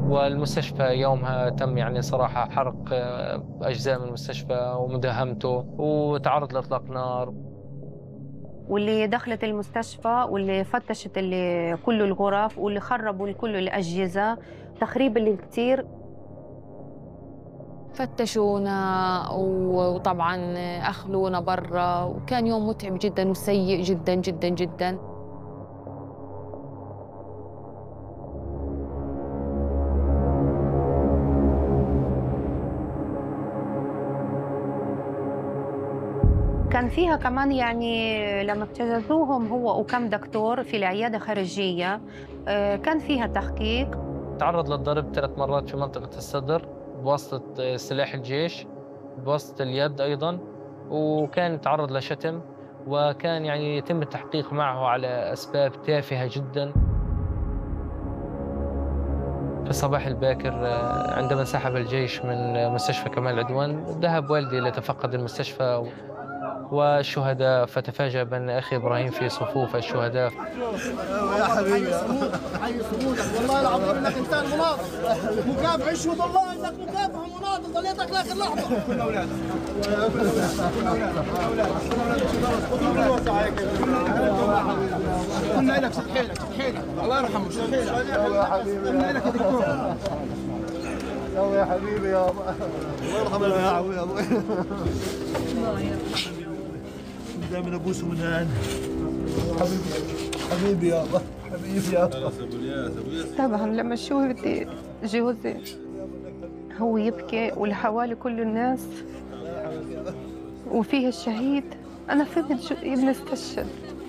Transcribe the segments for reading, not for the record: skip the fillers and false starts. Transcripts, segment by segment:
والمستشفى يومها تم يعني صراحة حرق أجزاء من المستشفى ومداهمته، وتعرض لإطلاق نار. واللي دخلت المستشفى واللي فتشت اللي كل الغرف واللي خربوا كل الأجهزة، تخريب اللي كتير. فتشونا وطبعا أخلونا برا، وكان يوم متعب جدا وسيء جدا جدا جدا. كان فيها كمان يعني لما اجتازوهم هو وكم دكتور في العيادة خارجية، كان فيها تحقيق. تعرض للضرب 3 مرات في منطقة الصدر بواسطة سلاح الجيش، بواسطة اليد أيضا، وكان تعرض لشتم، وكان يعني يتم التحقيق معه على أسباب تافهة جدا. في الصباح الباكر عندما انسحب الجيش من مستشفى كمال العدوان، ذهب والدي ليتفقد المستشفى والشهداء، فتفاجأ بأن أخي إبراهيم في صفوف الشهداء. يا حبيبي حي صمودك، والله العظيم انك انسان مناضل مكافح. اشهد الله انك مكافح ومناضل، ضليتك لاخر لحظه. كلنا اولاد كلنا لك. شد حيلك شد حيلك، الله يرحمه. شد حيلك كلنا لك يا دكتور. يا حبيبي يا الله يرحمه يا ابوي. دائما ابوس من هنا. حبيبي يا الله، حبيبي يا الله. طبعا لما شفت جوزي هو يبكي والحوالي كل الناس وفيه الشهيد، أنا فهمت شو ابني استشهد.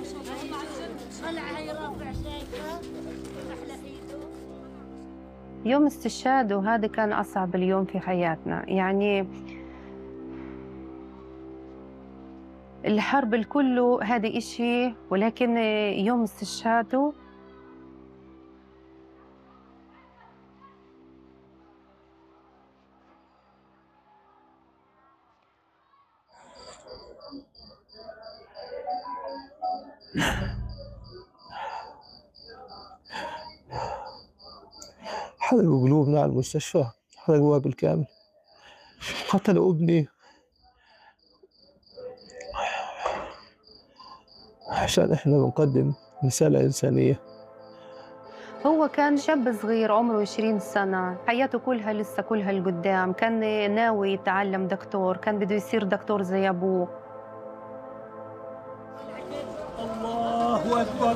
يوم استشهاده هذا كان أصعب اليوم في حياتنا، يعني الحرب الكل هذا إشي، ولكن يوم استشهاده حرقوا قلوبنا على المستشفى، حرقوها بالكامل، قتلوا ابني عشان احنا بنقدم رسالة إنسانية. هو كان شاب صغير عمره 20 سنة، حياته كلها لسه كلها لقدام، كان ناوي يتعلم دكتور، كان بده يصير دكتور زي أبوه. الله أكبر.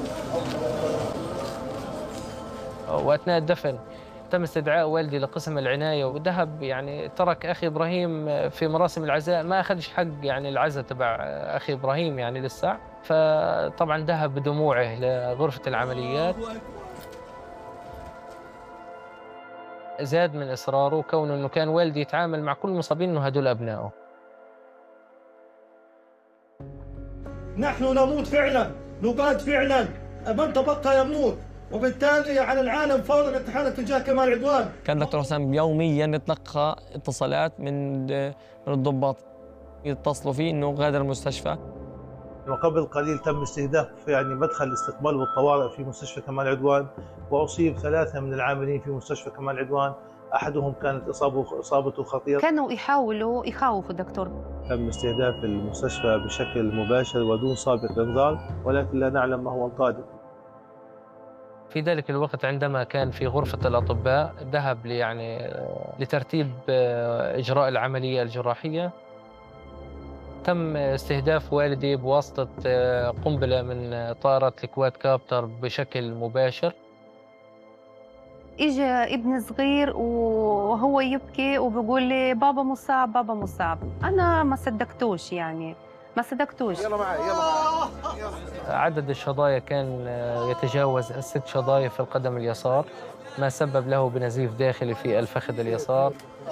وأثناء الدفن تم استدعاء والدي لقسم العناية، وذهب يعني ترك أخي إبراهيم في مراسم العزاء، ما أخذش حق يعني العزاء تبع أخي إبراهيم يعني لسه، فطبعا ذهب بدموعه لغرفة العمليات. زاد من إصراره كونه أنه كان والدي يتعامل مع كل المصابين أنه هدول أبنائه. نحن نموت فعلا، نقاد فعلا، من تبقى يموت، وبالتالي على العالم فورا الاتحاد تجاه كمال عدوان. كان دكتور حسام يوميا يتلقى اتصالات من الضباط يتصلوا فيه انه غادر المستشفى. وقبل قليل تم استهداف يعني مدخل الاستقبال والطوارئ في مستشفى كمال عدوان، واصيب 3 من العاملين في مستشفى كمال عدوان، احدهم كانت اصابته خطيره. كانوا يحاولوا يخوفوا الدكتور. تم استهداف المستشفى بشكل مباشر ودون سابق انذار، ولكن لا نعلم ما هو القادم. في ذلك الوقت عندما كان في غرفة الأطباء ذهب يعني لترتيب إجراء العملية الجراحية، تم استهداف والدي بواسطة قنبلة من طائرة الكواد كابتر بشكل مباشر. إجا ابن صغير وهو يبكي وبيقول لي بابا مصاب بابا مصاب، أنا ما صدقتوش، يعني ما صدقتوش. يلا معي يلا معي. عدد الشظايا كان يتجاوز 6 شظايا في القدم اليسار، ما سبب له بنزيف داخلي في الفخذ اليسار.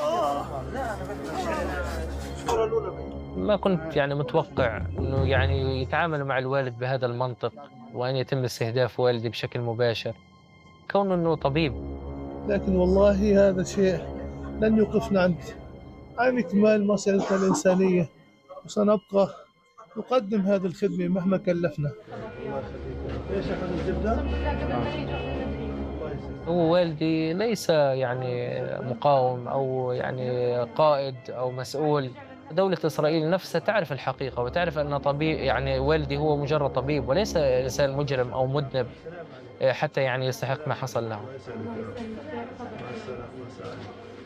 ما كنت يعني متوقع انه يعني يتعامل مع الوالد بهذا المنطق، وان يتم استهداف والدي بشكل مباشر كونه انه طبيب. لكن والله هذا شيء لن يوقفنا عن إكمال مسيرتنا الإنسانية، وسنبقى نقدم هذه الخدمة مهما كلفنا. الله يخليك. ايش اخذ الزبدة؟ الله يسلمك. هو والدي ليس يعني مقاوم أو يعني قائد أو مسؤول. دولة إسرائيل نفسها تعرف الحقيقة وتعرف أن طبيب، يعني والدي هو مجرد طبيب وليس إنسان مجرم أو مذنب حتى يعني يستحق ما حصل له.